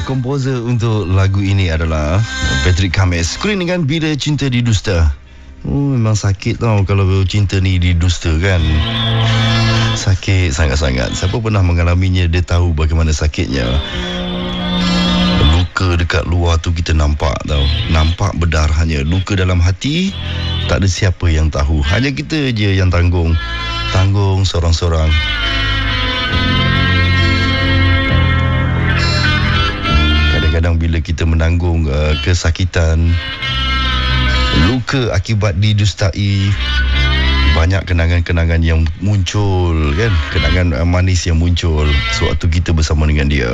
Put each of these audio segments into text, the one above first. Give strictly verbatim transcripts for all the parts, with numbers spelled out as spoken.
komposer untuk lagu ini adalah Patrick Kames. Screen dengan Bila Cinta Didusta. Oh, memang sakit tau kalau cinta ni didusta kan. Sakit sangat-sangat. Siapa pernah mengalaminya, dia tahu bagaimana sakitnya. Luka dekat luar tu kita nampak tau, nampak berdarahnya. Luka dalam hati tak ada siapa yang tahu, hanya kita je yang tanggung. Tanggung sorang-sorang. Kadang-kadang bila kita menanggung uh, kesakitan, luka akibat didustai, banyak kenangan-kenangan yang muncul kan, kenangan uh, manis yang muncul sewaktu kita bersama dengan dia.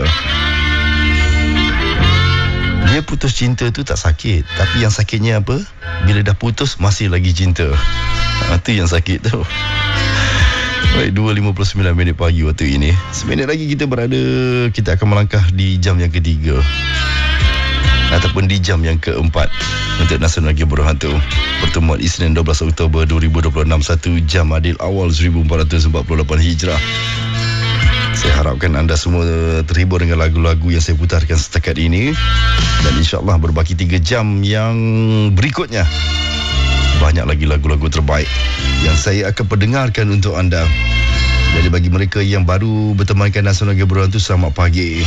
Dia putus cinta tu tak sakit, tapi yang sakitnya apa? Bila dah putus masih lagi cinta. Ha, tu yang sakit tu. Baik, dua lima puluh sembilan minit pagi waktu ini. Seminit lagi kita berada, kita akan melangkah di jam yang ketiga ataupun di jam yang keempat untuk Nasional Game Berhantu. Pertemuan Isnin dua belas Oktober dua ribu dua puluh enam, satu jam adil awal seribu empat ratus empat puluh lapan Hijrah. Saya harapkan anda semua terhibur dengan lagu-lagu yang saya putarkan setakat ini. Dan insyaAllah berbaki tiga jam yang berikutnya, banyak lagi lagu-lagu terbaik yang saya akan perdengarkan untuk anda. Jadi bagi mereka yang baru bertemankan Nasional Game Berhantu, selamat pagi.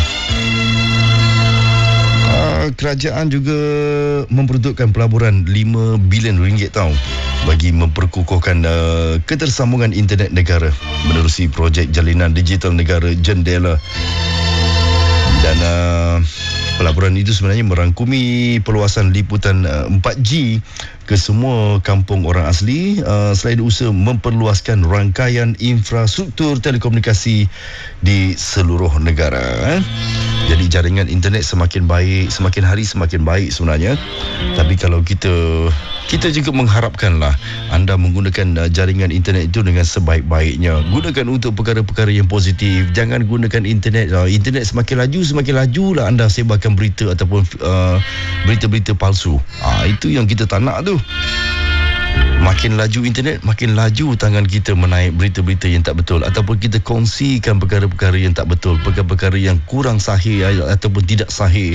Kerajaan juga memperuntukkan pelaburan lima bilion ringgit tau bagi memperkukuhkan uh, ketersambungan internet negara menerusi projek Jalinan Digital Negara Jendela. Dan uh, pelaburan itu sebenarnya merangkumi perluasan liputan uh, empat G ke semua kampung orang asli uh, selain usaha memperluaskan rangkaian infrastruktur telekomunikasi di seluruh negara. Eh? Jadi jaringan internet semakin baik, semakin hari semakin baik sebenarnya. Tapi kalau kita kita juga mengharapkanlah anda menggunakan uh, jaringan internet itu dengan sebaik-baiknya. Gunakan untuk perkara-perkara yang positif. Jangan gunakan internet. Uh, internet semakin laju, semakin lajulah anda sebarkan berita ataupun uh, berita-berita palsu. Uh, itu yang kita tak nak tu. Makin laju internet, makin laju tangan kita menaik berita-berita yang tak betul ataupun kita kongsikan perkara-perkara yang tak betul, perkara-perkara yang kurang sahih ataupun tidak sahih.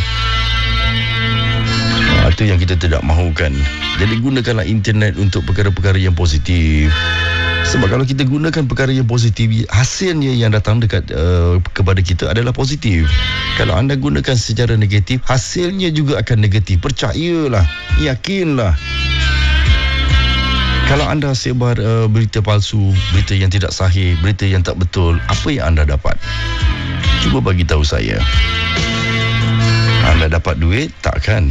Itu yang kita tidak mahukan. Jadi gunakanlah internet untuk perkara-perkara yang positif. Sebab kalau kita gunakan perkara yang positif, hasilnya yang datang dekat uh, kepada kita adalah positif. Kalau anda gunakan secara negatif, hasilnya juga akan negatif. Percayalah, yakinlah. Kalau anda sebar uh, berita palsu, berita yang tidak sahih, berita yang tak betul, apa yang anda dapat? Cuba bagi tahu saya. Anda dapat duit? Takkan.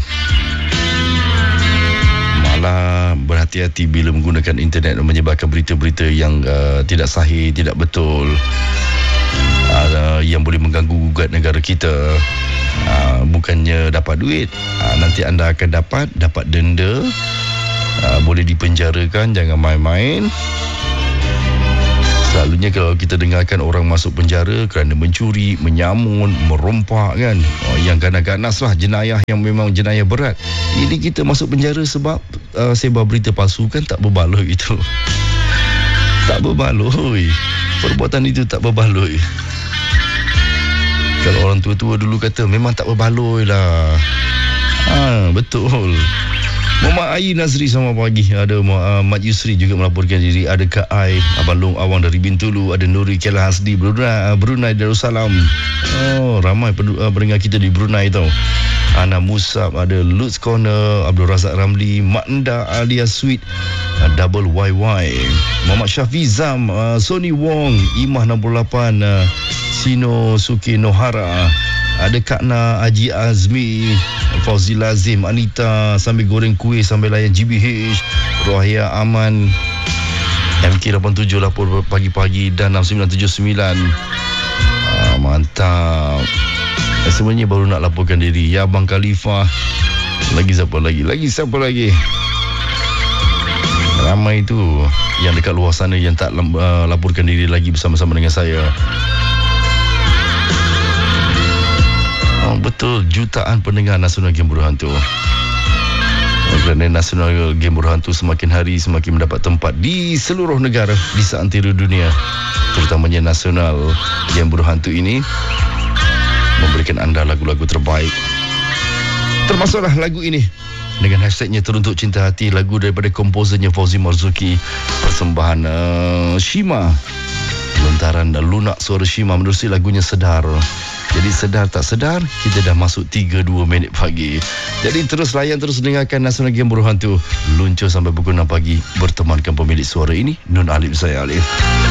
Malah berhati-hati bila menggunakan internet dan menyebarkan berita-berita yang uh, tidak sahih, tidak betul, uh, yang boleh mengganggu gugat negara kita. Uh, bukannya dapat duit, uh, nanti anda akan dapat dapat denda. Uh, boleh dipenjarakan, jangan main-main. Selalunya kalau kita dengarkan orang masuk penjara kerana mencuri, menyamun, merompak kan, oh, yang ganas-ganas lah, jenayah yang memang jenayah berat. Ini kita masuk penjara sebab uh, sebar berita palsu, kan tak berbaloi itu. Tak berbaloi. Perbuatan itu tak berbaloi. Kalau orang tua-tua dulu kata memang tak berbaloi lah. Ha, betul. Muhammad Ayi Nazri, selamat pagi. Ada uh, Mat Yusri juga melaporkan diri. Ada Kak Ai, Abang Long Awang dari Bintulu. Ada Nuri Kela Hasdi Brunei, uh, Brunei Darussalam. Oh, ramai uh, pendengar kita di Brunei tau. Ana Musab, ada Lutz Corner, Abdul Razak Ramli, Mak Nda alias Sweet, uh, Double Y Y, Muhammad Syafiq Zam, uh, Sony Wong, Imah enam puluh lapan, uh, Sino Suki Nohara. Ada Kak Na, Haji Azmi, Fauzi Lazim, Anita, sambil goreng kuih, sambil layan G B H, Rohaya Aman, M K lapan tujuh lapor pagi-pagi dan enam sembilan tujuh sembilan. Ah, mantap. Sebenarnya baru nak laporkan diri. Ya Abang Khalifah. Lagi siapa lagi? Lagi siapa lagi? Ramai tu yang dekat luar sana yang tak uh, laporkan diri lagi bersama-sama dengan saya. Oh, betul, jutaan pendengar Nasional Game Berhantu. Kerana Nasional Game Berhantu semakin hari semakin mendapat tempat di seluruh negara di seantero dunia. Terutamanya Nasional Game Berhantu ini memberikan memberikan anda lagu-lagu terbaik. Termasuklah lagu ini dengan hashtagnya Teruntuk Cinta Hati, lagu daripada komposernya Fauzi Marzuki, persembahan uh, Shima, lontaran lunak suara Shima. Menerusi lagunya Sedar. Jadi sedar tak sedar, kita dah masuk tiga puluh dua minit pagi. Jadi terus layan, terus dengarkan Nasional Game Buruh Hantu, luncur sampai pukul enam pagi, bertemankan pemilik suara ini, Nun Alif saya Alif.